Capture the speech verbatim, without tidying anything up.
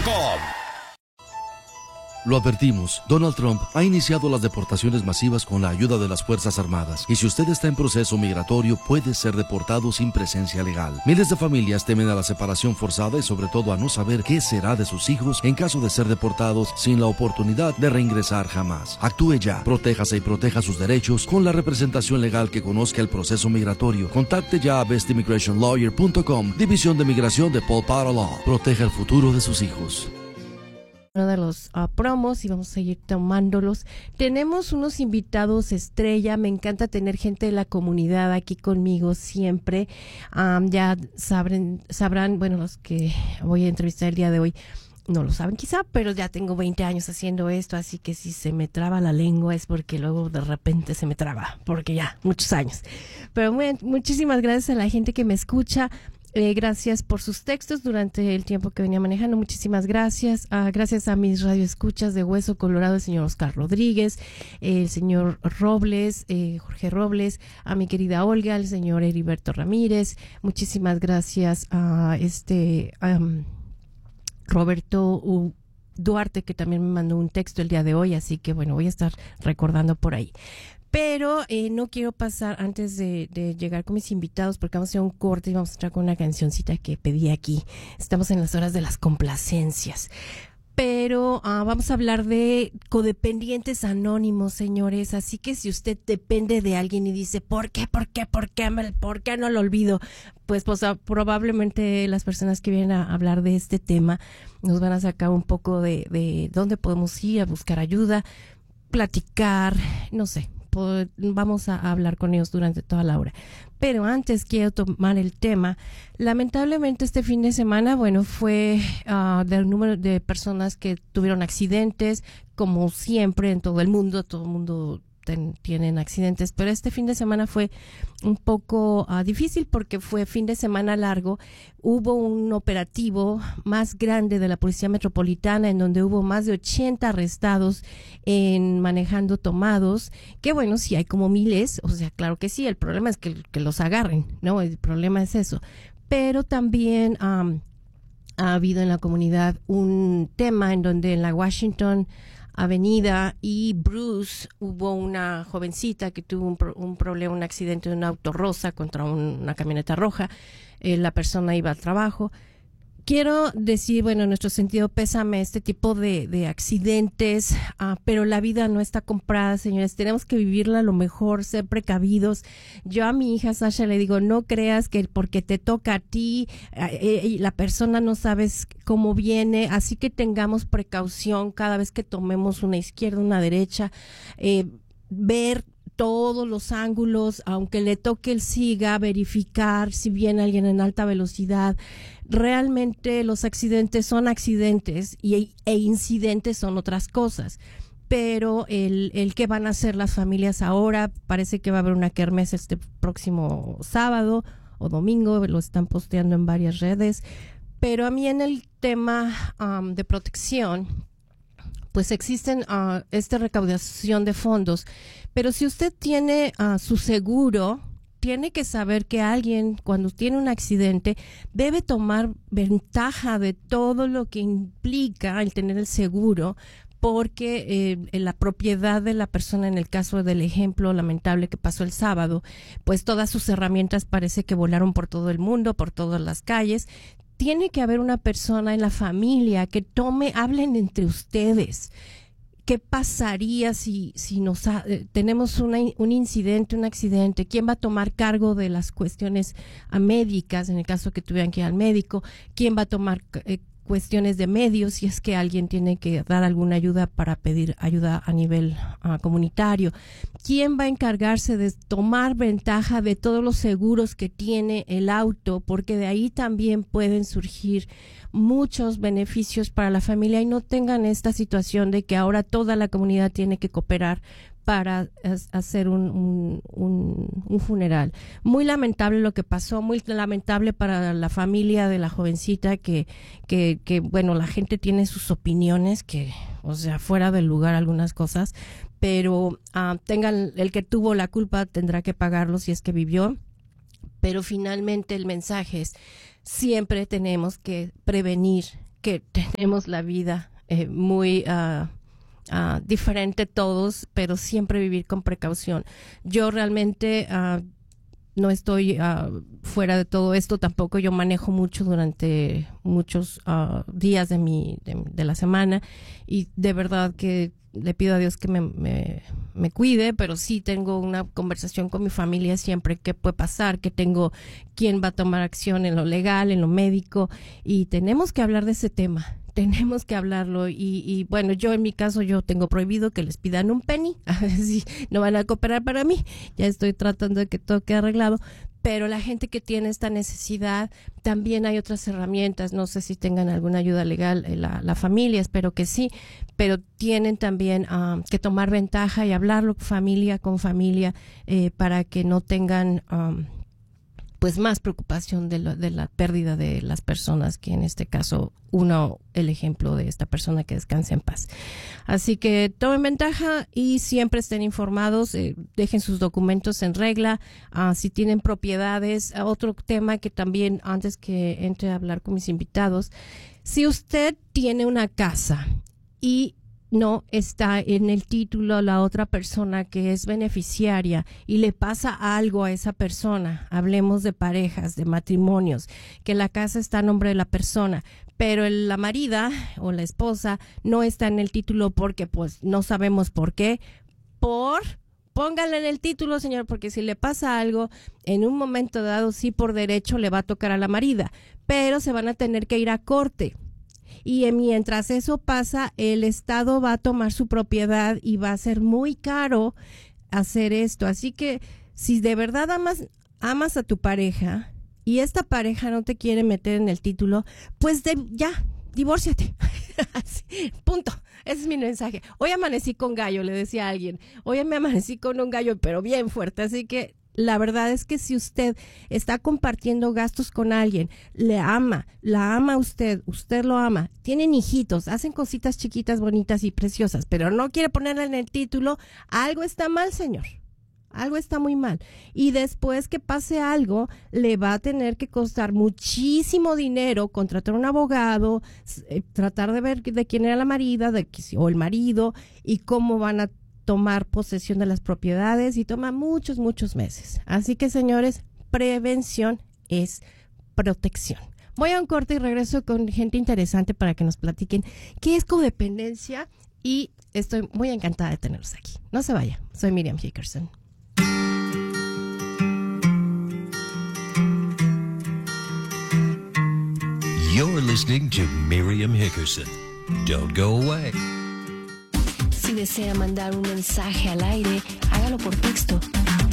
com. Lo advertimos, Donald Trump ha iniciado las deportaciones masivas con la ayuda de las Fuerzas Armadas. Y si usted está en proceso migratorio, puede ser deportado sin presencia legal. Miles de familias temen a la separación forzada y sobre todo a no saber qué será de sus hijos en caso de ser deportados sin la oportunidad de reingresar jamás. Actúe ya, protéjase y proteja sus derechos con la representación legal que conozca el proceso migratorio. Contacte ya a best immigration lawyer punto com, División de Migración de Paul Potter Law. Proteja el futuro de sus hijos. Uno de los uh, promos y vamos a seguir tomándolos. Tenemos unos invitados estrella, me encanta tener gente de la comunidad aquí conmigo siempre. Um, ya sabrán, sabrán, bueno, los que voy a entrevistar el día de hoy no lo saben quizá, pero ya tengo veinte años haciendo esto, así que si se me traba la lengua es porque luego de repente se me traba, porque ya, muchos años. Pero muy, muchísimas gracias a la gente que me escucha. Eh, gracias por sus textos durante el tiempo que venía manejando. Muchísimas gracias. Uh, gracias a mis radioescuchas de Hueso Colorado, el señor Oscar Rodríguez, eh, el señor Robles, eh, Jorge Robles, a mi querida Olga, el señor Heriberto Ramírez. Muchísimas gracias a este um, Roberto U. Duarte, que también me mandó un texto el día de hoy, así que bueno, voy a estar recordando por ahí. Pero eh, no quiero pasar antes de, de llegar con mis invitados porque vamos a hacer un corte y vamos a entrar con una cancioncita que pedí aquí. Estamos en las horas de las complacencias. Pero uh, vamos a hablar de codependientes anónimos, señores. Así que si usted depende de alguien y dice, ¿por qué, por qué, por qué, por qué no lo olvido? Pues, pues uh, probablemente las personas que vienen a hablar de este tema nos van a sacar un poco de, de dónde podemos ir a buscar ayuda, platicar, no sé. Vamos a hablar con ellos durante toda la hora. Pero antes quiero tomar el tema. Lamentablemente este fin de semana, bueno, fue uh, del número de personas que tuvieron accidentes, como siempre en todo el mundo, todo el mundo ten, tienen accidentes, pero este fin de semana fue un poco uh, difícil porque fue fin de semana largo. Hubo un operativo más grande de la Policía Metropolitana en donde hubo más de ochenta arrestados en manejando tomados, que bueno, sí hay como miles, o sea, claro que sí, el problema es que, que los agarren, ¿no? El problema es eso. Pero también um, ha habido en la comunidad un tema en donde en la Washington Avenida y Bruce hubo una jovencita que tuvo un, pro, un problema, un accidente de un auto rosa contra un, una camioneta roja. Eh, la persona iba al trabajo. Quiero decir, bueno, nuestro sentido pésame este tipo de, de accidentes, uh, pero la vida no está comprada, señores. Tenemos que vivirla a lo mejor, ser precavidos. Yo a mi hija Sasha le digo, no creas que porque te toca a ti, eh, eh, la persona no sabes cómo viene, así que tengamos precaución cada vez que tomemos una izquierda, una derecha, eh, ver todos los ángulos, aunque le toque el SIGA, verificar si viene alguien en alta velocidad. Realmente los accidentes son accidentes y, e incidentes son otras cosas. Pero el, el que van a hacer las familias ahora, parece que va a haber una kermés este próximo sábado o domingo, lo están posteando en varias redes. Pero a mí en el tema um, de protección, pues existen uh, esta recaudación de fondos, pero si usted tiene uh, su seguro, tiene que saber que alguien cuando tiene un accidente debe tomar ventaja de todo lo que implica el tener el seguro, porque eh, la propiedad de la persona, en el caso del ejemplo lamentable que pasó el sábado, pues todas sus herramientas parece que volaron por todo el mundo, por todas las calles. Tiene que haber una persona en la familia que tome, hablen entre ustedes. ¿Qué pasaría si, si nos ha, eh, tenemos una, un incidente, un accidente? ¿Quién va a tomar cargo de las cuestiones uh, médicas en el caso que tuvieran que ir al médico? ¿Quién va a tomar eh, cuestiones de medios si es que alguien tiene que dar alguna ayuda para pedir ayuda a nivel uh, comunitario? ¿Quién va a encargarse de tomar ventaja de todos los seguros que tiene el auto? Porque de ahí también pueden surgir muchos beneficios para la familia y no tengan esta situación de que ahora toda la comunidad tiene que cooperar para hacer un, un, un, un funeral. Muy lamentable lo que pasó, muy lamentable para la familia de la jovencita que, que, que bueno, la gente tiene sus opiniones que, o sea, fuera del lugar algunas cosas, pero uh, tengan, el que tuvo la culpa tendrá que pagarlo si es que vivió. Pero finalmente el mensaje es, siempre tenemos que prevenir que tenemos la vida eh, muy uh, uh, diferente todos, pero siempre vivir con precaución. Yo realmente uh, no estoy uh, fuera de todo esto, tampoco yo manejo mucho durante muchos uh, días de mi de, de la semana, y de verdad que le pido a Dios que me, me, me cuide, pero sí tengo una conversación con mi familia siempre, qué puede pasar, que tengo quién va a tomar acción en lo legal, en lo médico, y tenemos que hablar de ese tema. Tenemos que hablarlo, y, y bueno, yo en mi caso, yo tengo prohibido que les pidan un penny, a ver si no van a cooperar para mí, ya estoy tratando de que todo quede arreglado, pero la gente que tiene esta necesidad, también hay otras herramientas, no sé si tengan alguna ayuda legal, eh, la, la familia, espero que sí, pero tienen también um, que tomar ventaja y hablarlo familia con familia, eh, para que no tengan um, pues más preocupación de, lo, de la pérdida de las personas, que en este caso uno, el ejemplo de esta persona, que descanse en paz. Así que tomen ventaja y siempre estén informados, eh, dejen sus documentos en regla, uh, si tienen propiedades. Otro tema que también, antes que entre a hablar con mis invitados, si usted tiene una casa y no está en el título la otra persona que es beneficiaria y le pasa algo a esa persona, hablemos de parejas, de matrimonios, que la casa está a nombre de la persona, pero el, la marida o la esposa no está en el título porque pues no sabemos por qué, por... Póngale en el título, señor, porque si le pasa algo, en un momento dado, sí, por derecho le va a tocar a la marida, pero se van a tener que ir a corte. Y mientras eso pasa, el Estado va a tomar su propiedad y va a ser muy caro hacer esto. Así que si de verdad amas, amas a tu pareja y esta pareja no te quiere meter en el título, pues de, ya, divórciate. Punto. Ese es mi mensaje. Hoy amanecí con gallo, le decía a alguien. Hoy me amanecí con un gallo, pero bien fuerte. Así que la verdad es que si usted está compartiendo gastos con alguien, le ama, la ama a usted, usted lo ama, tienen hijitos, hacen cositas chiquitas, bonitas y preciosas, pero no quiere ponerla en el título, algo está mal, señor. Algo está muy mal. Y después que pase algo, le va a tener que costar muchísimo dinero contratar un abogado, eh, tratar de ver de quién era la marida de, o el marido y cómo van a tomar posesión de las propiedades, y toma muchos, muchos meses. Así que, señores, prevención es protección. Voy a un corte y regreso con gente interesante para que nos platiquen qué es codependencia, y estoy muy encantada de tenerlos aquí. No se vaya. Soy Miriam Hickerson. You're listening to Miriam Hickerson. Don't go away. Si desea mandar un mensaje al aire, hágalo por texto